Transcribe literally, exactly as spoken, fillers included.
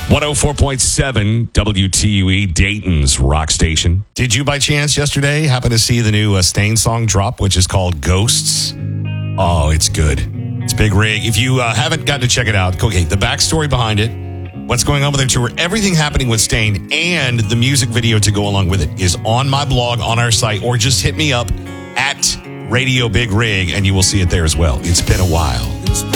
one oh four point seven W T U E, Dayton's rock station. Did you by chance yesterday happen to see the new uh, Stain song drop, which is called Ghosts? Oh, it's good. It's Big Rig. If you uh, haven't gotten to check it out, okay, the backstory behind it, what's going on with their tour, everything happening with Stain, and the music video to go along with it is on my blog, on our site, or just hit me up at Radio Big Rig, and you will see it there as well. It's been a while.